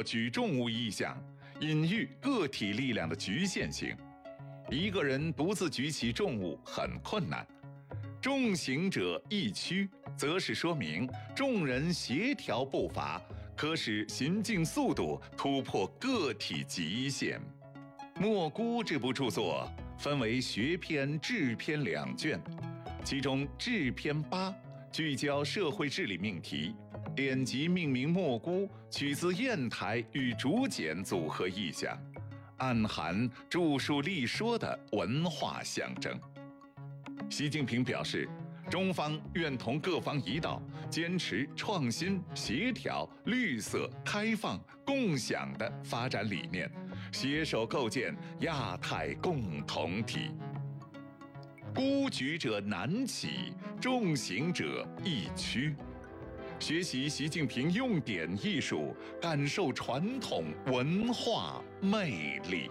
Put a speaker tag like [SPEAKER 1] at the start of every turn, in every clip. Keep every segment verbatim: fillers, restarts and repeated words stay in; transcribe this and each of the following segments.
[SPEAKER 1] 举重物意象，隐喻个体力量的局限性。一个人独自举起重物很困难，众行者易趋，则是说明众人协调步伐，可使行进速度突破个体极限。莫估这部著作分为学篇、志篇两卷，其中志篇八聚焦社会治理命题，典籍命名莫估，取自砚台与竹简组合意象，暗含著述立说的文化象征。习近平表示，中方愿同各方一道，坚持创新、协调、绿色、开放、共享的发展理念，携手构建亚太共同体。孤举者难起，众行者易趋。学习习近平用典艺术，感受传统文化魅力。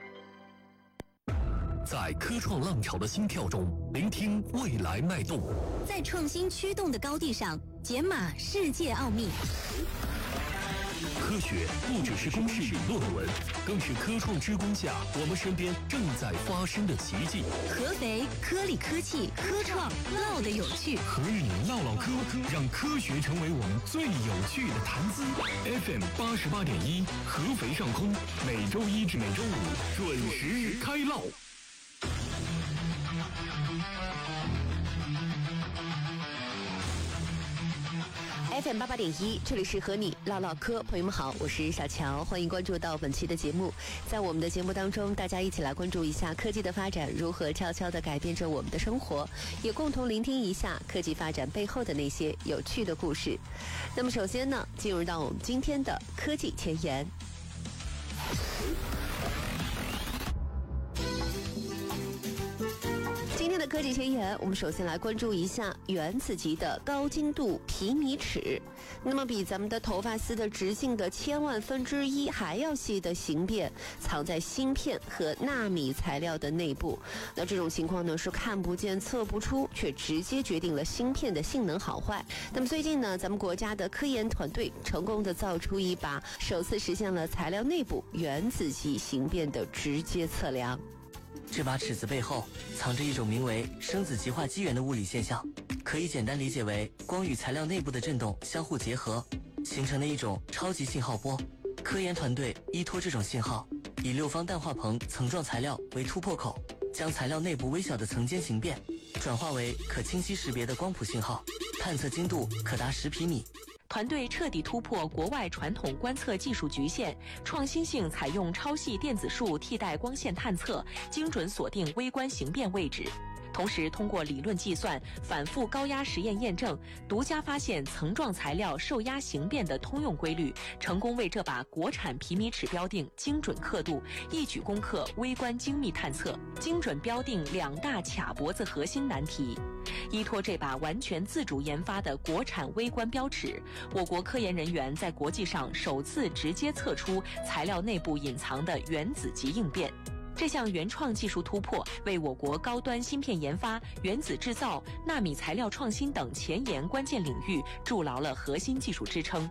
[SPEAKER 2] 在科创浪潮的心跳中，聆听未来脉动；
[SPEAKER 3] 在创新驱动的高地上，解码世界奥秘。
[SPEAKER 2] 科学不只是公式与论文，更是科创之光下我们身边正在发生的奇迹。
[SPEAKER 3] 合肥科理科技科创唠的有趣，
[SPEAKER 2] 和你唠唠嗑，让科学成为我们最有趣的谈资。F M 八十八点一，合肥上空，每周一至每周五准时开唠。
[SPEAKER 4] F M 八八点一，这里是和你唠唠嗑，朋友们好，我是小乔，欢迎关注到本期的节目。在我们的节目当中，大家一起来关注一下科技的发展如何悄悄地改变着我们的生活，也共同聆听一下科技发展背后的那些有趣的故事。那么首先呢，进入到我们今天的科技前沿。今天的科技前沿，我们首先来关注一下原子级的高精度皮米尺。那么比咱们的头发丝的直径的千万分之一还要细的形变，藏在芯片和纳米材料的内部。那这种情况呢，是看不见测不出，却直接决定了芯片的性能好坏。那么最近呢，咱们国家的科研团队成功的造出一把首次实现了材料内部原子级形变的直接测量。
[SPEAKER 5] 这把尺子背后藏着一种名为生子极化机缘的物理现象，可以简单理解为光与材料内部的振动相互结合，形成的一种超级信号波。科研团队依托这种信号，以六方氮化硼层状材料为突破口，将材料内部微小的层间形变转化为可清晰识别的光谱信号，探测精度可达十皮米。
[SPEAKER 6] 团队彻底突破国外传统观测技术局限，创新性采用超细电子束替代光线探测，精准锁定微观形变位置。同时通过理论计算、反复高压实验验证，独家发现层状材料受压形变的通用规律，成功为这把国产皮米尺标定精准刻度，一举攻克微观精密探测，精准标定两大卡脖子核心难题。依托这把完全自主研发的国产微观标尺，我国科研人员在国际上首次直接测出材料内部隐藏的原子级应变。这项原创技术突破，为我国高端芯片研发、原子制造、纳米材料创新等前沿关键领域筑牢了核心技术支撑。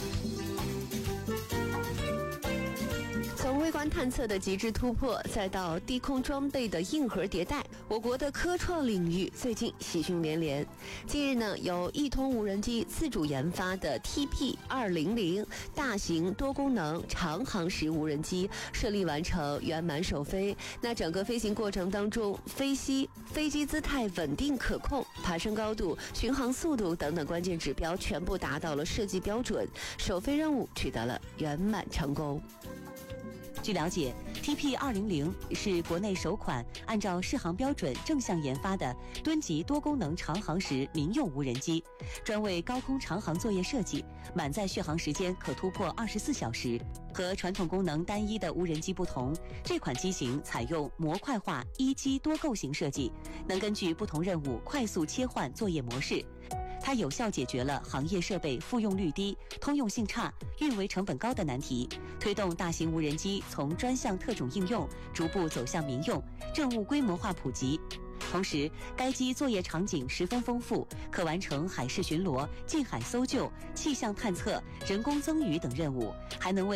[SPEAKER 4] 从微观探测的极致突破，再到低空装备的硬核迭代，我国的科创领域最近喜讯连连。近日呢，由易通无人机自主研发的 T P 二零零 大型多功能长航时无人机顺利完成圆满首飞。那整个飞行过程当中，飞机飞机姿态稳定可控，爬升高度、巡航速度等等关键指标全部达到了设计标准，首飞任务取得了圆满成功。
[SPEAKER 7] 据了解 ，T P 二零零 是国内首款按照适航标准正向研发的吨级多功能长航时民用无人机，专为高空长航作业设计，满载续航时间可突破二十四小时。和传统功能单一的无人机不同，这款机型采用模块化一机多构型设计，能根据不同任务快速切换作业模式。它有效解决了行业设备复用率低、通用性差、运维成本高的难题，推动大型无人机从专项特种应用逐步走向民用，任务规模化普及。同时，该机作业场景十分丰富，可完成海事巡逻、近海搜救、气象探测、人工增雨等任务，还能为